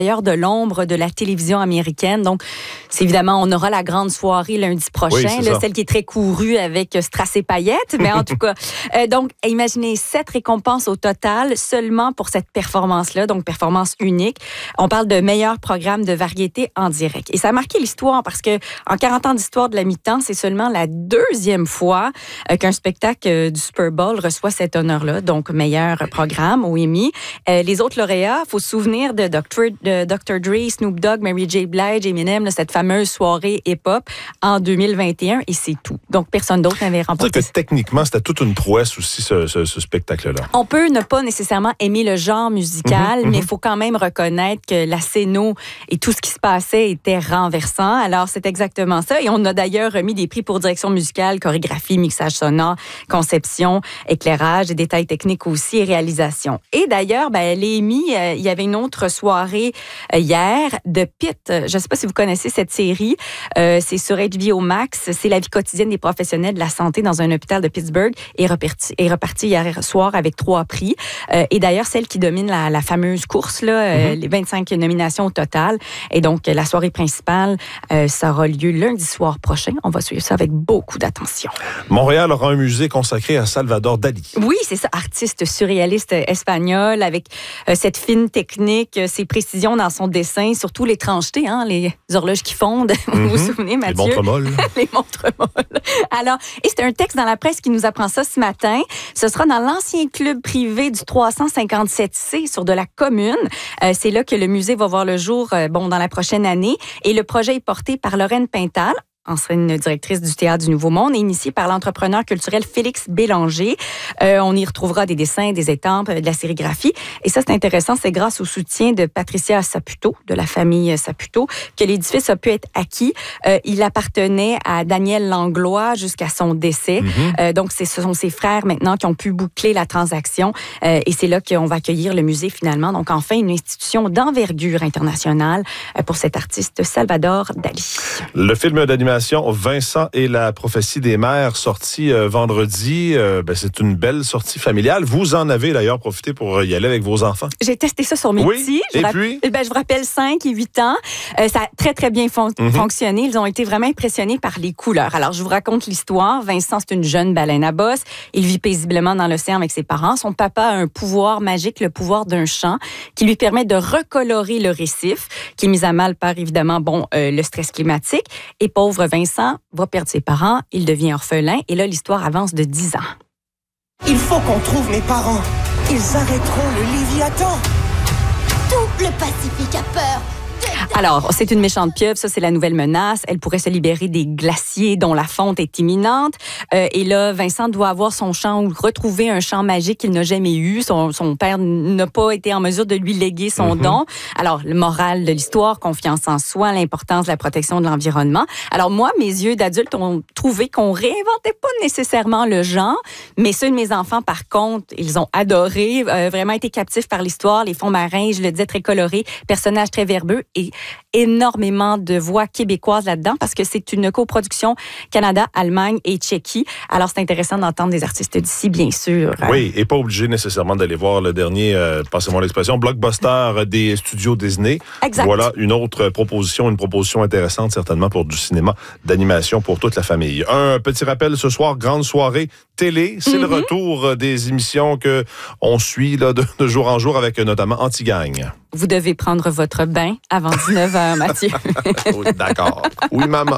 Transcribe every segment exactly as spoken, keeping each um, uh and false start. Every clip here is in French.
D'ailleurs, de l'ombre de la télévision américaine. Donc, c'est évidemment, on aura la grande soirée lundi prochain, oui, là, celle qui est très courue avec Strass et paillettes. Mais en tout cas, euh, donc, imaginez sept récompenses au total seulement pour cette performance-là, donc performance unique. On parle de meilleur programme de variété en direct. Et ça a marqué l'histoire parce que en quarante ans d'histoire de la mi-temps, c'est seulement la deuxième fois euh, qu'un spectacle euh, du Super Bowl reçoit cet honneur-là, donc meilleur programme au Emmy. Euh, les autres lauréats, il faut se souvenir de docteur de docteur Dre, Snoop Dogg, Mary J. Blige, Eminem, là, cette fameuse soirée hip-hop en deux mille vingt et un, et c'est tout. Donc, personne d'autre n'avait remporté. C'est-à-dire que techniquement, c'était toute une prouesse aussi, ce, ce, ce spectacle-là. On peut ne pas nécessairement aimer le genre musical, mm-hmm, mais il mm-hmm. faut quand même reconnaître que la scéno et tout ce qui se passait était renversant. Alors, c'est exactement ça. Et on a d'ailleurs remis des prix pour direction musicale, chorégraphie, mixage sonore, conception, éclairage, des détails techniques aussi et réalisation. Et d'ailleurs, ben, les Emmy, euh, il y avait une autre soirée hier de Pitt. Je ne sais pas si vous connaissez cette série. Euh, c'est sur H B O Max. C'est la vie quotidienne des professionnels de la santé dans un hôpital de Pittsburgh. Et reparti, est reparti hier soir avec trois prix. Euh, et d'ailleurs, celle qui domine la, la fameuse course, là, mm-hmm. euh, les vingt-cinq nominations au total. Et donc, la soirée principale, euh, ça aura lieu lundi soir prochain. On va suivre ça avec beaucoup d'attention. Montréal aura un musée consacré à Salvador Dali. Oui, c'est ça. Artiste surréaliste espagnol avec euh, cette fine technique, euh, ses précisions dans son dessin, surtout l'étrangeté, hein, les horloges qui fondent. Mm-hmm. Vous vous souvenez, Mathieu? Les montres molles. Les montres molles. Alors, et c'est un texte dans la presse qui nous apprend ça ce matin. Ce sera dans l'ancien club privé du trois cent cinquante-sept C sur de la commune. Euh, c'est là que le musée va voir le jour, euh, bon, dans la prochaine année. Et le projet est porté par Lorraine Pintal, ancienne directrice du Théâtre du Nouveau Monde, et initiée par l'entrepreneur culturel Félix Bélanger. Euh, on y retrouvera des dessins, des étampes, de la sérigraphie. Et ça, c'est intéressant, c'est grâce au soutien de Patricia Saputo, de la famille Saputo, que l'édifice a pu être acquis. Euh, il appartenait à Daniel Langlois jusqu'à son décès. Mm-hmm. Euh, donc, ce sont ses frères maintenant qui ont pu boucler la transaction. Euh, et c'est là qu'on va accueillir le musée finalement. Donc, enfin, une institution d'envergure internationale euh, pour cet artiste Salvador Dali. Le film d'animation Vincent et la prophétie des mères, sorti euh, vendredi. Euh, ben, c'est une belle sortie familiale. Vous en avez d'ailleurs profité pour y aller avec vos enfants. J'ai testé ça sur mes oui. petits. Et je puis? Rapp... Ben, je vous rappelle cinq et huit ans. Euh, ça a très, très bien fon- mm-hmm. fonctionné. Ils ont été vraiment impressionnés par les couleurs. Alors, je vous raconte l'histoire. Vincent, c'est une jeune baleine à bosse. Il vit paisiblement dans l'océan avec ses parents. Son papa a un pouvoir magique, le pouvoir d'un chant, qui lui permet de recolorer le récif, qui est mis à mal par, évidemment, bon, euh, le stress climatique. Et pauvre Vincent va perdre ses parents, il devient orphelin, et là, l'histoire avance de dix ans. Il faut qu'on trouve mes parents. Ils arrêteront le Léviathan. Tout le Pacifique a peur. Alors, c'est une méchante pieuvre, ça c'est la nouvelle menace. Elle pourrait se libérer des glaciers dont la fonte est imminente. Euh, et là, Vincent doit avoir son champ ou retrouver un champ magique qu'il n'a jamais eu. Son, son père n'a pas été en mesure de lui léguer son mm-hmm. don. Alors, le moral de l'histoire, confiance en soi, l'importance de la protection de l'environnement. Alors moi, mes yeux d'adulte ont trouvé qu'on réinventait pas nécessairement le genre, mais ceux de mes enfants, par contre, ils ont adoré, euh, vraiment été captifs par l'histoire, les fonds marins, je le disais, très colorés, personnages très verbeux et énormément de voix québécoises là-dedans parce que c'est une coproduction Canada, Allemagne et Tchéquie. Alors, c'est intéressant d'entendre des artistes d'ici, bien sûr. Oui, et pas obligé nécessairement d'aller voir le dernier, euh, passez-moi l'expression, blockbuster des studios Disney. Exact. Voilà une autre proposition, une proposition intéressante certainement pour du cinéma d'animation pour toute la famille. Un petit rappel ce soir, grande soirée télé. C'est mm-hmm. le retour des émissions que on suit là, de, de jour en jour avec notamment Anti-Gang. Vous devez prendre votre bain avant dix-neuf heures, Mathieu. Oui, d'accord. Oui, maman.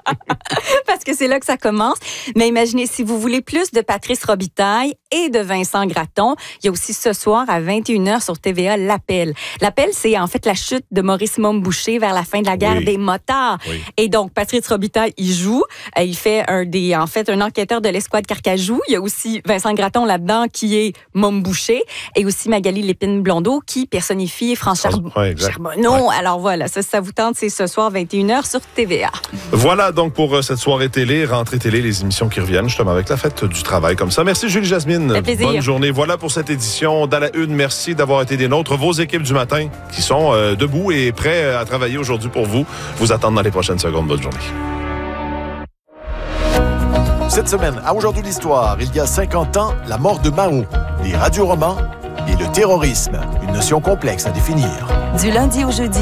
Parce que c'est là que ça commence. Mais imaginez, si vous voulez plus de Patrice Robitaille et de Vincent Gratton, il y a aussi ce soir à vingt et une heures sur T V A L'Appel. L'Appel, c'est en fait la chute de Maurice Momboucher vers la fin de la guerre oui. des motards. Oui. Et donc, Patrice Robitaille, il joue. Il fait un des, en fait, un enquêteur de l'escouade Carcajou. Il y a aussi Vincent Gratton là-dedans qui est Momboucher et aussi Magali Lépine-Blondeau qui personnifie France Charb- ouais, Charbonneau. Ouais. Alors voilà, ça, ça vous tente, c'est ce soir vingt et une heures sur T V A. Voilà donc pour cette soirée télé, rentrée télé, les émissions qui reviennent justement avec la fête du travail comme ça. Merci Julie Jasmine. Bonne journée. Voilà pour cette édition dans la une. Merci d'avoir été des nôtres. Vos équipes du matin qui sont euh, debout et prêts à travailler aujourd'hui pour vous, vous attendent dans les prochaines secondes. Bonne journée. Cette semaine, à Aujourd'hui l'Histoire, il y a cinquante ans, la mort de Mao, les radioromans et le terrorisme, une notion complexe à définir. Du lundi au jeudi,